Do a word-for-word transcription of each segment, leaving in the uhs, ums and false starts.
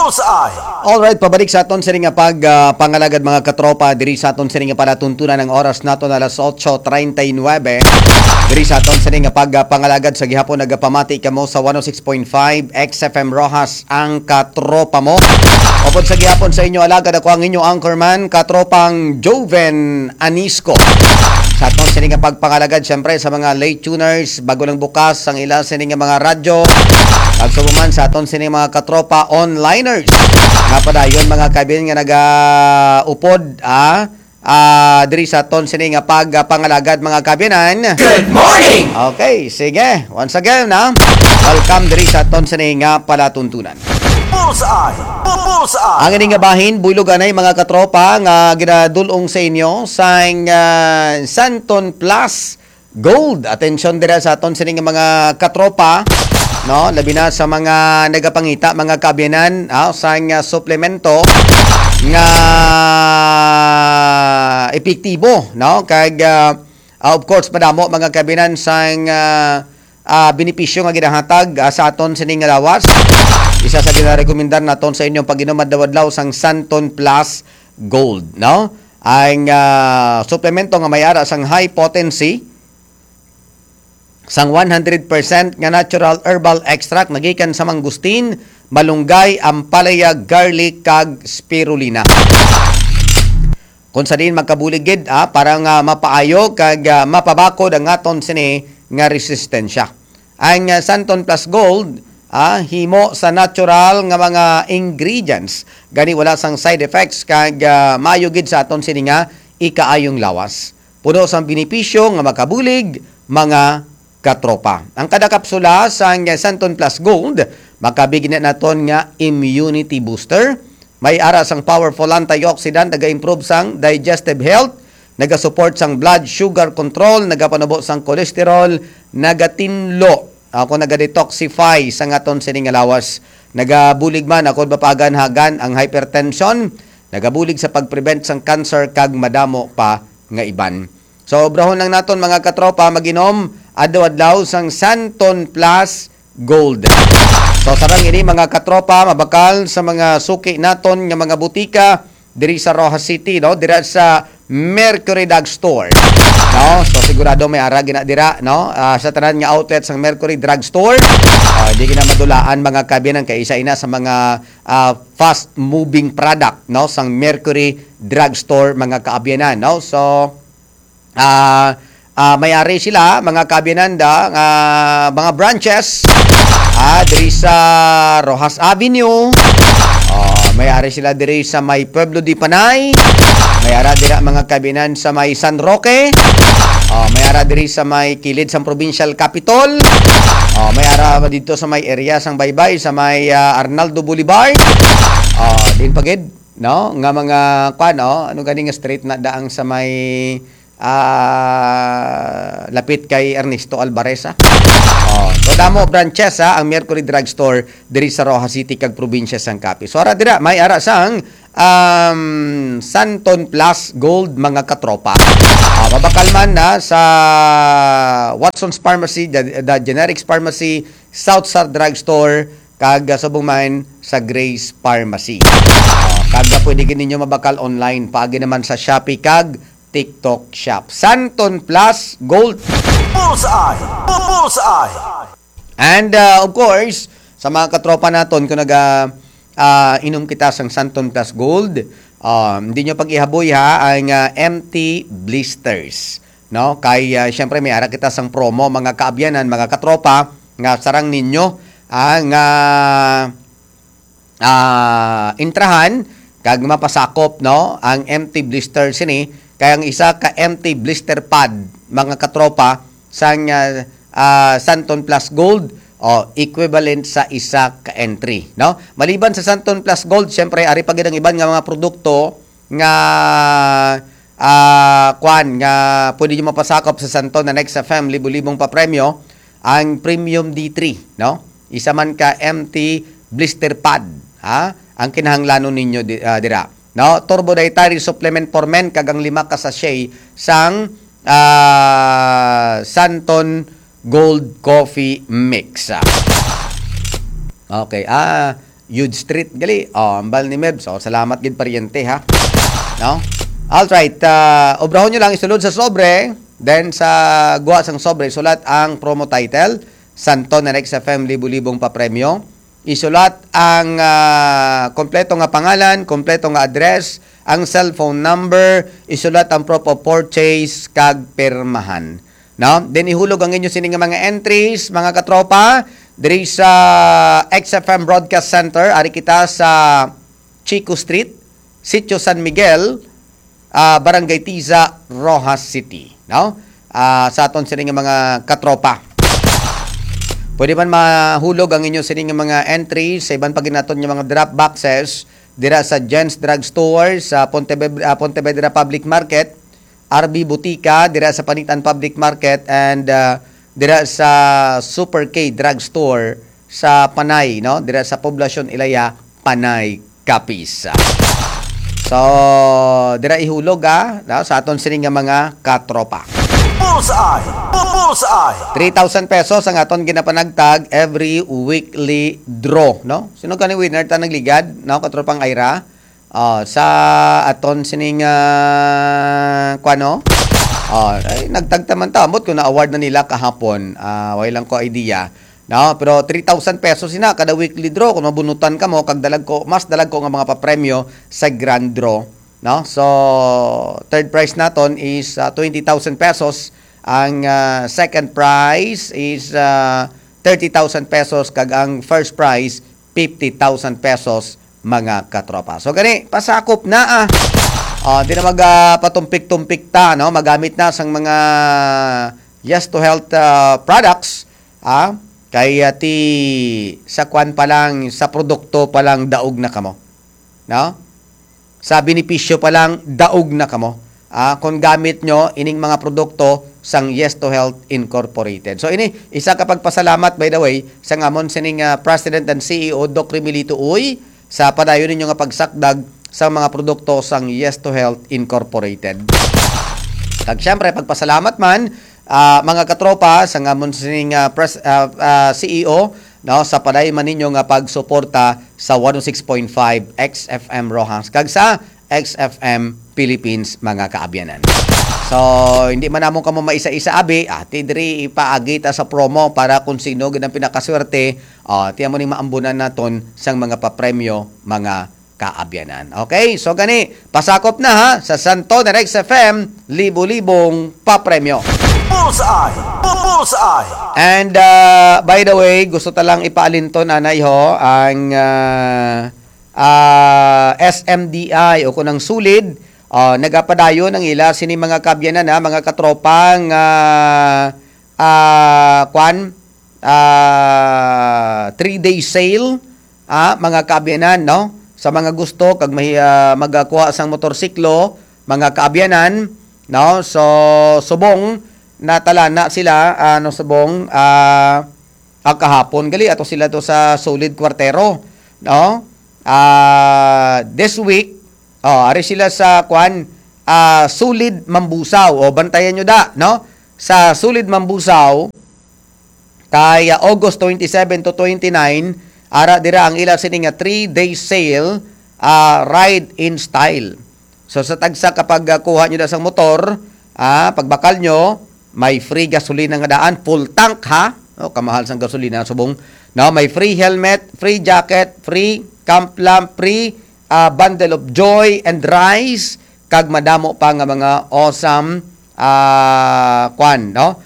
Bullseye! Alright, pabalik sa aton sa nga pag uh, pangalagad mga katropa diri sa aton sa nga palatuntunan ng oras nato na alas eight thirty-nine. Diri sa aton sa nga pag uh, pangalagad sa gihapon nagapamati kamo sa one oh six point five X F M Rojas ang katropa mo. Upod sa gihapon sa inyo alagad ako ang inyo anchorman katropang Joven Anisco. Sa aton sa nga pagpangalagad syempre sa mga late tuners bago lang bukas ang ila sa nga mga radyo. Pagsubuman sa aton sa mga katropa onliners. Nga padayon mga kabin nga naga-upod ah, ah, diri sa aton sa nga pagpangalagad mga kabinan. Good morning! Okay, sige. Once again na. Welcome diri sa aton sa nga palatuntunan. Bullseye! Bullseye! Ang ining nga bahin, bulog anay mga katropa nga ginadulong sa inyo sa uh, Santon Plus Gold. Atensyon dira sa aton sa nga mga katropa. No, labi na sa mga nagapangita, mga kabiyanan, ah, sa nga suplemento nga epektibo, no? Kag uh, uh, of course madamo mga kabiyanan sa nga uh, benepisyo nga ginahatag uh, sa aton sa nga lawas. Isa sa ginarekomendar naton sa inyong pag-inom adlaw-adlaw sang Santon Plus Gold, no? Ang uh, suplemento nga may ara sang high potency sang one hundred percent nga natural herbal extract nagikan sa mangustin, malunggay, ampalaya, garlic kag spirulina. Kung sa din magkabuligid ah, para nga mapaayo kag uh, mapabakod ang aton sini nga resistensya. Ang uh, Santon Plus Gold ah, himo sa natural nga mga ingredients gani wala sang side effects kag uh, maayo gid sa aton sini nga ikaayong lawas. Puno sang benepisyo nga makabulig mga katropa. Ang kada kapsula sa Santon Plus Gold, makabigyan naton nga immunity booster. May ara sang powerful antioxidant, naga-improve sang digestive health, naga-support sang blood sugar control, nagapanubo sang cholesterol, nagatinlo, ako naga-detoxify sang aton sining lawas. Nagabulig man ako mapaganhagan ang hypertension, nagabulig sa pag-prevent sang cancer kag madamo pa nga iban. So, obrahon lang naton mga katropa maginom adlaw-adlaw sang Santon Plus Gold. So, sarang ini mga katropa mabakal sa mga suki naton nga mga butika diri sa Rojas City, no? Dira sa Mercury Drug Store. No? So, sigurado may ara gina dira, no? Uh, sa tanan nga outlet sang Mercury Drug Store. Uh, di gina madulaan mga kabiyanan kay isa ina sa mga uh, fast moving product, no? Sang Mercury Drug Store mga kaabiyanan, no? So, Ah, uh, uh, may-ari sila mga kabinanda nga uh, mga branches ah diri sa Rojas Avenue. Oh, may-ari sila diri sa may Pueblo di Panay. May-ara dira mga kabinan sa may San Roque. Oh, may-ara diri sa may kilid sa Provincial Capitol. Oh, may-ara dito sa may area sang Baybay sa may uh, Arnaldo Boulevard. Oh, din pagid, no? Nga mga kuan, no? Ano gani nga street na daang sa may Uh, lapit kay Ernesto Alvarez. Oh, so damo branches ha, ang Mercury Drug Store diri sa Rojas City kag probinsya sang Capi. So ara dira may ara sang um, Santon Plus Gold mga katropa. Uh, mabakal man na sa Watson's Pharmacy, the, the Generics Pharmacy, Southside Drug Store kag subong man sa Grace Pharmacy. Uh, kag pwede ninyo mabakal online paagi naman sa Shopee kag TikTok shop. Santon Plus Gold. Bullseye! Bullseye! And uh, of course, sa mga katropa naton kung naga uh, inom kita sang Santon Plus Gold, um, hindi nyo pag-ihaboy ha ang uh, empty blisters. No? Kay uh, syempre may ara kita sang promo mga kaabyanan, mga katropa nga sarang ninyo ang uh, uh, intrahan kag mapasakop no ang empty blisters ini. Kaya ang isa ka empty blister pad, mga katropa, sa uh, uh, Santon Plus Gold, o equivalent sa isa ka entry. No? Maliban sa Santon Plus Gold, syempre, ari pa ang iban nga mga produkto nga uh, kwan, nga pwede nyo mapasakop sa Santon na Next F M, libo-libong pa premyo, ang Premium D three. No? Isa man ka empty blister pad. Ha? Ang kinahanglanon ninyo uh, dira. No, turbo dietary supplement for men kagang lima ka sachet sang uh, Santon Gold Coffee Mix. Okay, ah Yud Street gali. Oh, ambal ni Meb. So salamat gid paryente ha. No? Alright, uh, obrahon nyo lang isulod sa sobre, then sa guwa sang sobre, isulat ang promo title, Santo na X F M libu-libong papremyo. Isulat ang uh, kompleto nga pangalan, kompleto nga address, ang cellphone number, isulat ang proof of purchase, kag pirmahan. No? Then ihulog ang inyo sining nga mga entries, mga katropa, diri sa X F M Broadcast Center, ari kita sa Chico Street, Sitio San Miguel, Uh, Barangay Tiza, Rojas City, no? Uh, sa aton sining mga katropa. Pwede man mahulog ang inyo sining mga entries sa iban pa ginaton nga mga drop boxes dira sa Jen's Drug Store sa Pontevedra, uh, Pontevedra Public Market, R B Butika dira sa Panitan Public Market, and uh, dira sa Super K Drug Store sa Panay, no? Dira sa Poblacion Ilaya, Panay, Capiz. So, dira ihulog ah, no? Sa aton sining nga mga katropa. Bullseye! Bullseye! three thousand pesos ang aton ginapanagtag every weekly draw, no? Sino ka ni winner ta nagligad, no? Katropang Ira. Uh, sa aton sining uh, kwano? Oh, ay, nagtagtaman ta ambot ko na award na nila kahapon. Ah, uh, way lang ko idea. No, pero three thousand pesos ina kada weekly draw kung mabunutan ka mo kag dalag ko mas dalag ko nga mga papremyo sa grand draw, no? So third prize naton is uh, twenty thousand pesos, ang uh, second prize is uh, thirty thousand pesos kag ang first prize fifty thousand pesos mga katropa. So gani pasakop na ah. Uh, di na magpatumpik-tumpik ta, no? Magamit na sang mga Yes to Health uh, products, ah. Kaya ti sa kwan pa lang, sa produkto pa lang daog na kamo. No? Sa benepisyo pa lang daog na kamo. Ah, kung gamit nyo ining mga produkto sang Yes to Health Incorporated. So ini isa ka pagpasalamat by the way sa ngamon sining uh, President and C E O Doc Remilito Uy sa padayon ninyo nga pagsakdag sa mga produkto sang Yes to Health Incorporated. Kag syempre pagpasalamat man Uh, mga katropa sa ngamon sining uh, pres, uh, uh, C E O, no, sa paday man ninyo nga pagsuporta sa one oh six point five X F M Rojas kag sa X F M Philippines mga kaabyanan. So hindi man namon kamo maisa-isa abi, ati diri ipaagi ta sa promo para kung sino gid ang pinakaswerte, uh, tiyan mo ning maambunan naton sang mga papremyo mga kaabyanan. Okay? So gani, pasakop na ha sa Santo na X F M libo-libong papremyo. Bullseye! Bullseye! And uh, by the way, gusto talang ipaalinton anay ho ang uh, uh, S M D I o kunang sulid, uh, nagapadayon ang ila sini mga kabyanan na mga katropang uh, uh, kwan uh, three-day sale, uh, mga kabyanan, no? Sa mga gusto kag may uh, magakuha sang motorsiklo, mga kaabyanan, no? So subong natala na sila ano uh, subong uh, ang kahapon gali ato sila to sa Solid Cuartero, no? Uh, this week oh ari sila sa kwan uh, Solid Mambusaw. O bantayan nyo da, no? Sa Solid Mambusaw kay uh, August twenty-seven to twenty-nine ara dira ang ila sini nga three-day sale, uh, ride in style. So sa tagsa kapag uh, kuha nyo da sa motor, ah, pagbakal nyo, may free gasolina nga daan, full tank ha. O, kamahal sang gasolina subong. No, may free helmet, free jacket, free camp lamp, free uh, bundle of joy and rice, kag madamo pa nga mga awesome uh, kwan, no?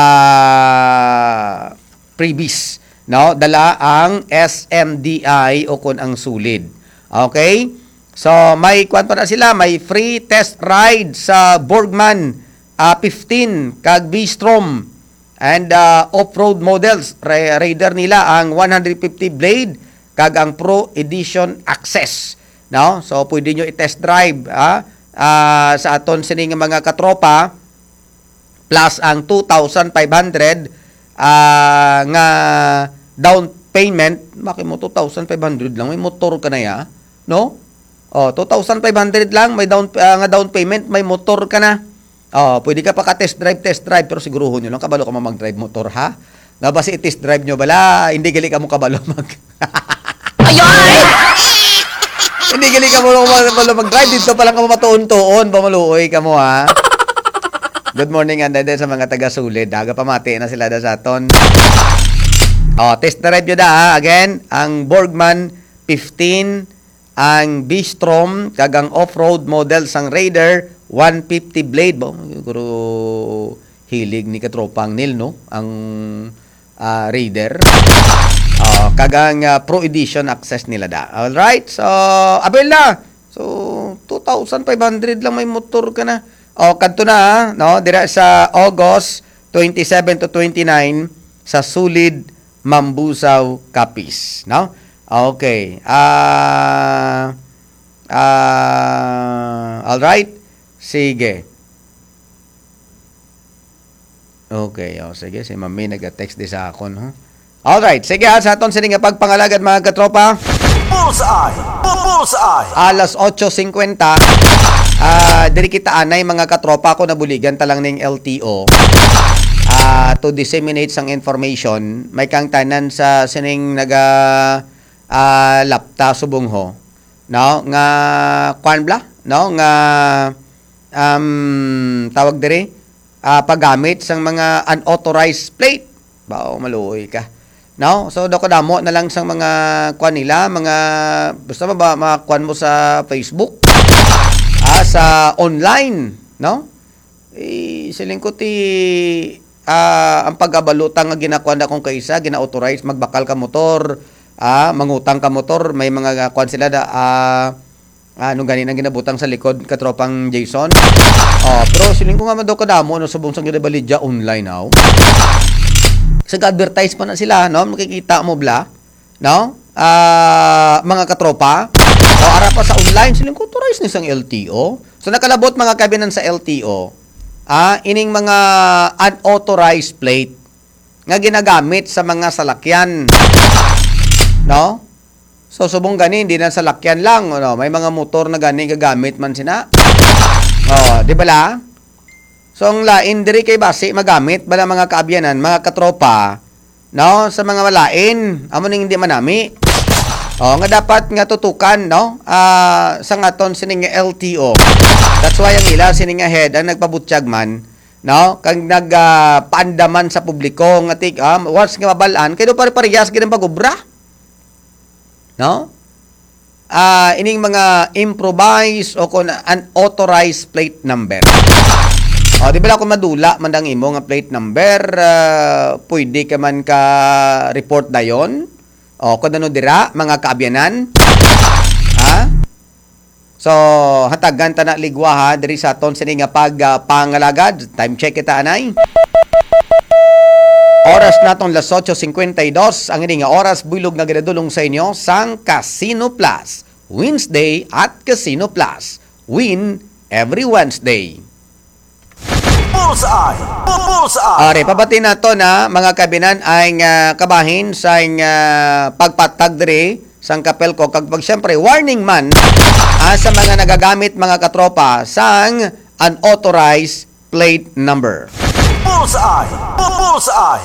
Uh, freebies, no? Dala ang S M D I o kun ang sulid. Okay? So, may kwan pa na sila, may free test ride sa Borgman uh, fifteen kag V-Strom, and uh, off-road models. Ra- Raider nila ang one fifty blade kag ang Pro Edition Access, no? So pwede nyo i-test drive ha? Uh, sa aton sining mga katropa, plus ang two thousand five hundred uh, nga down payment. Bakit mo two thousand five hundred lang, may motor ka na ya, no? Oh, two thousand five hundred lang may down uh, nga down payment, may motor ka na. Oh, pwede ka pa ka test drive, test drive, pero siguruhon nyo lang, kabalo ka mag-drive motor, ha? Nga ba si test drive nyo bala, hindi gali ka mo kabalo mag... Ayan! gali ka mo malo mag-drive dito pa lang ka mo matuon-tuon, pamaluoy ka mo ha. Good morning and then sa mga taga-Sulid. Daga pamati na sila da sa aton. Oh, test na review da ha. Again, ang Borgman fifteen, ang B-Strom, kagang off-road model sang Raider one fifty blade. Bo, siguro hilig ni katropang nil, no? Ang uh, Raider. Oh, kagang uh, Pro Edition access nila da. Alright, so, abel na. So, two thousand five hundred lang may motor ka na. O, kanto na, no? Dira sa August twenty-seven to twenty-nine sa Sulid, Mambusaw, Capiz, no? Okay. Ah, uh, uh, all right. Sige. Okay, oh, sige, si Mami nag-text di sa akon, ha? All right, sige ha, sa aton sining pagpangalagad mga katropa. Bullseye! Bullseye! Alas eight fifty. Ah, diri kita anay mga katropa ko nabuligan talang ning L T O. Ah, to disseminate sang information, may kang tanan sa sining naga ah, lapta subong ho. No, nga kwan bla, no, nga um tawag diri ah, paggamit sang mga unauthorized plate. Bao maluoy ka. No? So, dako damo na lang sang mga kwan nila, mga, basta ba, mga kwan mo sa Facebook, ah, sa online, no? Eh, siling ko ti, ah, ang pag-abalutang nga ginakuan na kong kaisa, gina-authorize, magbakal ka motor, ah, mangutang ka motor, may mga kwan sila da, ah, ano ganin ang ginabutang sa likod, katropang Jason. Oh, pero siling ko nga man daw kadamo, no, subong sang ginabalidya online now. Sag-advertise pa na sila, no? Makikita mo bla, no? Ah, mga katropa. O ara pa sa online, silang authorize ni sang L T O. So nakalabot mga kabinan sa L T O. Ah, ining mga unauthorized plate nga ginagamit sa mga salakyan. No? So subong gani hindi na salakyan lang, no? May mga motor na gani gagamit man sina. Oh, di ba la? So, ang lain, diri kay base, magamit, bala mga kaabyanan, mga katropa, no, sa mga malain, amo ning hindi manami. O, nga dapat nga tutukan, no, uh, sa ngaton sining L T O. That's why ang ila, sining head, ang nagpabutyag man, no, kang nagpaandaman uh, sa publiko, nga tik, um, once nga mabalaan, kayo pare-parehas, ganang pagubra. No? Uh, ining mga improvised o kung unauthorized plate number. O, di ba kung madula, mandang imo nga plate number, uh, pwede ka man ka report dayon. O, kung ano dira, mga kaabyanan. Ha? So, hatagan ta na ligwa ha, diri sa aton sini nga pag uh, pangalagad. Time check kita anay. Oras naton las eight fifty-two, ang ini nga oras builog nga ginadulong sa inyo sang Casino Plus. Wednesday at Casino Plus. Win every Wednesday. Bullseye! Bullseye! Are, pabati na to na mga kabinan ay uh, kabahin sa uh, pagpatag diri sang kapel ko kag pag syempre warning man uh, sa mga nagagamit mga katropa sang unauthorized plate number. Bullseye! Bullseye!